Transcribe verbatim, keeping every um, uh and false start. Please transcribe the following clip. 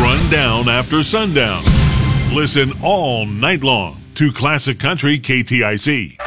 run down after sundown. Listen all night long to Classic Country K T I C.